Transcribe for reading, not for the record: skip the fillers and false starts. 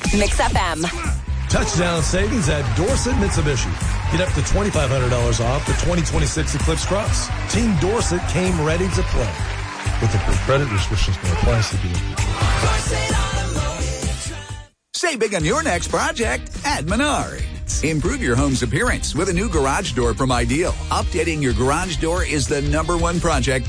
Mix FM. Touchdown savings at Dorset Mitsubishi. Get up to $2,500 off the 2026 Eclipse Cross. Team Dorset came ready to play. With the credit restrictions may apply. Save big on your next project at Menards. Improve your home's appearance with a new garage door from Ideal. Updating your garage door is the #1 project